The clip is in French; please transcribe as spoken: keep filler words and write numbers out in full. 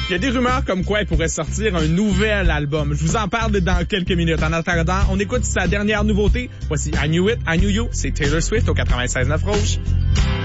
Il y a des rumeurs comme quoi elle pourrait sortir un nouvel album. Je vous en parle dans quelques minutes. En attendant, on écoute sa dernière nouveauté. Voici I Knew It, I Knew You. C'est Taylor Swift au quatre-vingt-seize neuf Rouge.